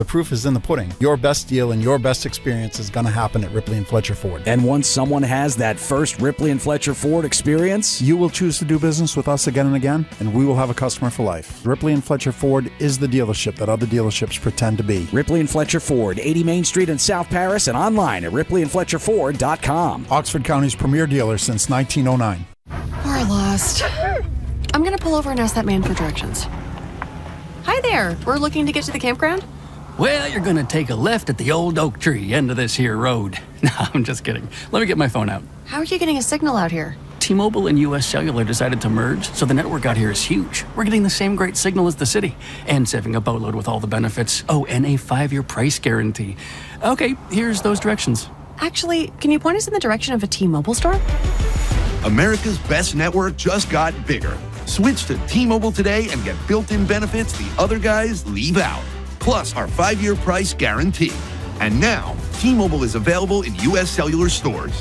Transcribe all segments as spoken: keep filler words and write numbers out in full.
The proof is in the pudding. Your best deal and your best experience is going to happen at Ripley and Fletcher Ford. And once someone has that first Ripley and Fletcher Ford experience, you will choose to do business with us again and again, and we will have a customer for life. Ripley and Fletcher Ford is the dealership that other dealerships pretend to be. Ripley and Fletcher Ford, eighty Main Street in South Paris, and online at ripley and fletcher ford dot com. Oxford County's premier dealer since nineteen oh nine. We're lost. I'm going to pull over and ask that man for directions. Hi there. We're looking to get to the campground. Well, you're gonna take a left at the old oak tree end of this here road. No, I'm just kidding. Let me get my phone out. How are you getting a signal out here? T-Mobile and U S Cellular decided to merge, so the network out here is huge. We're getting the same great signal as the city, and saving a boatload with all the benefits. Oh, and a five-year price guarantee. Okay, here's those directions. Actually, can you point us in the direction of a T-Mobile store? America's best network just got bigger. Switch to T-Mobile today and get built-in benefits the other guys leave out. Plus our five-year price guarantee. And now, T-Mobile is available in U S Cellular stores.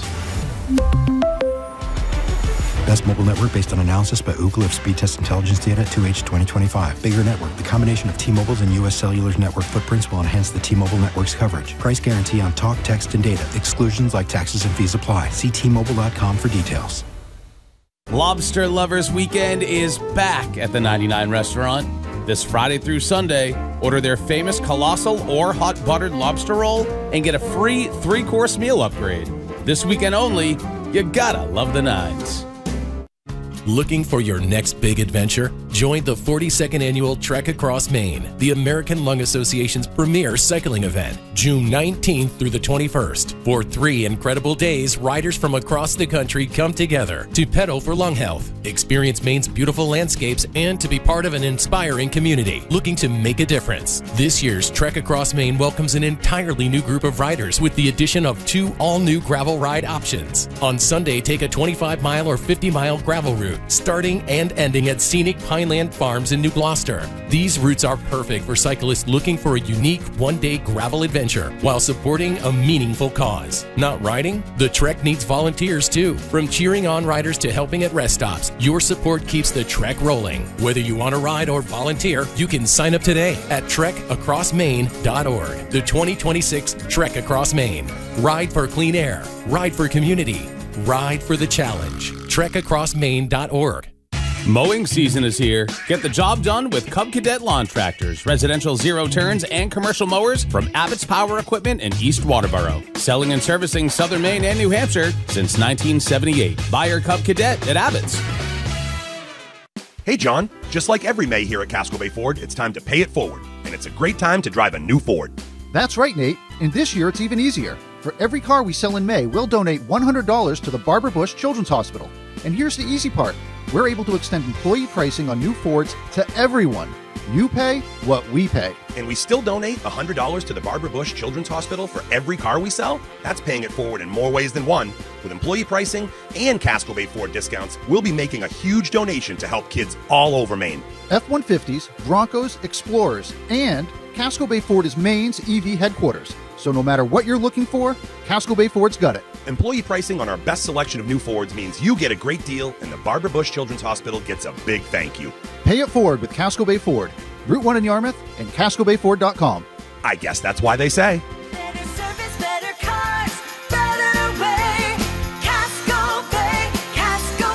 Best mobile network based on analysis by Ookla of speed test intelligence data two H twenty twenty-five. Bigger network. The combination of T-Mobile's and U S Cellular's network footprints will enhance the T-Mobile network's coverage. Price guarantee on talk, text, and data. Exclusions like taxes and fees apply. See T Mobile dot com for details. Lobster Lovers Weekend is back at the ninety-nine Restaurant. This Friday through Sunday, order their famous colossal or hot buttered lobster roll and get a free three-course meal upgrade. This weekend only, you gotta love the nines. Looking for your next big adventure? Join the forty-second Annual Trek Across Maine, the American Lung Association's premier cycling event, June nineteenth through the twenty-first. For three incredible days, riders from across the country come together to pedal for lung health, experience Maine's beautiful landscapes, and to be part of an inspiring community looking to make a difference. This year's Trek Across Maine welcomes an entirely new group of riders with the addition of two all-new gravel ride options. On Sunday, take a twenty-five mile or fifty mile gravel route, starting and ending at scenic Pineland Farms in New Gloucester. These routes are perfect for cyclists looking for a unique one-day gravel adventure while supporting a meaningful cause. Not riding? The Trek needs volunteers too. From cheering on riders to helping at rest stops, your support keeps the Trek rolling. Whether you want to ride or volunteer, you can sign up today at trek across maine dot org. The twenty twenty-six Trek Across Maine. Ride for clean air. Ride for community. Ride for the challenge. trek across maine dot org. Mowing season is here. Get the job done with Cub Cadet lawn tractors, residential zero turns, and commercial mowers from Abbott's Power Equipment in East Waterboro. Selling and servicing Southern Maine and New Hampshire since nineteen seventy-eight. Buy your Cub Cadet at Abbott's. Hey, John. Just like every May here at Casco Bay Ford, it's time to pay it forward. And it's a great time to drive a new Ford. That's right, Nate. And this year it's even easier. For every car we sell in May, we'll donate one hundred dollars to the Barbara Bush Children's Hospital. And here's the easy part. We're able to extend employee pricing on new Fords to everyone. You pay what we pay. And we still donate one hundred dollars to the Barbara Bush Children's Hospital for every car we sell? That's paying it forward in more ways than one. With employee pricing and Casco Bay Ford discounts, we'll be making a huge donation to help kids all over Maine. F one fifties, Broncos, Explorers, and Casco Bay Ford is Maine's E V headquarters. So no matter what you're looking for, Casco Bay Ford's got it. Employee pricing on our best selection of new Fords means you get a great deal, and the Barbara Bush Children's Hospital gets a big thank you. Pay it forward with Casco Bay Ford. Route one in Yarmouth and casco bay ford dot com. I guess that's why they say. Better service, better cars, better way. Casco Bay, Casco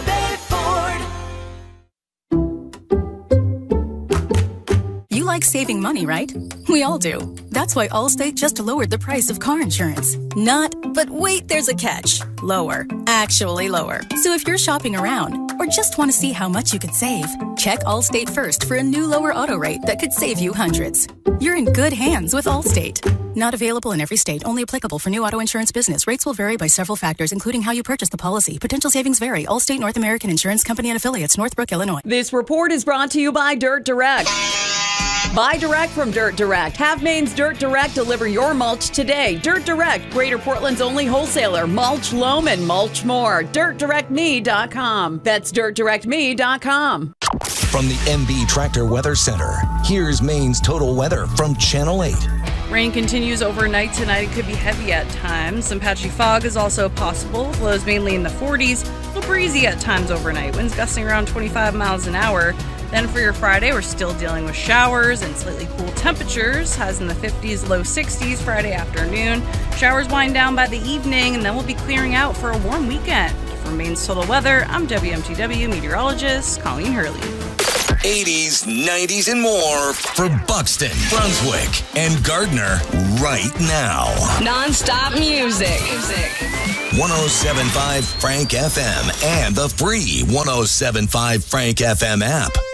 Bay Ford. You like saving money, right? We all do. That's why Allstate just lowered the price of car insurance. Not, but wait, there's a catch. Lower. Actually lower. So if you're shopping around or just want to see how much you could save, check Allstate first for a new lower auto rate that could save you hundreds. You're in good hands with Allstate. Not available in every state. Only applicable for new auto insurance business. Rates will vary by several factors, including how you purchase the policy. Potential savings vary. Allstate North American Insurance Company and Affiliates, Northbrook, Illinois. This report is brought to you by Dirt Direct. Buy direct from Dirt Direct. Have Maine's Dirt Direct deliver your mulch today. Dirt Direct, Greater Portland's only wholesaler. Mulch, loam, and mulch more. dirt direct me dot com. That's dirt direct me dot com. From the M B Tractor Weather Center, here's Maine's total weather from Channel eight. Rain continues overnight tonight. It could be heavy at times. Some patchy fog is also possible. Lows mainly in the forties. A little breezy at times overnight. Winds gusting around twenty-five miles an hour. Then for your Friday, we're still dealing with showers and slightly cool temperatures. Highs in the fifties, low sixties Friday afternoon. Showers wind down by the evening, and then we'll be clearing out for a warm weekend. For Maine's Total Weather, I'm W M T W meteorologist Colleen Hurley. eighties, nineties, and more for Buxton, Brunswick, and Gardner right now. Non-stop music. one oh seven point five Frank F M and the free one oh seven point five Frank F M app.